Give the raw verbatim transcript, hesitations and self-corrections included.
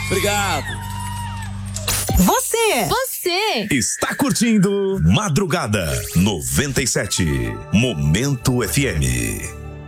Obrigado. Você. Você. Está curtindo Madrugada noventa e sete. Momento F M.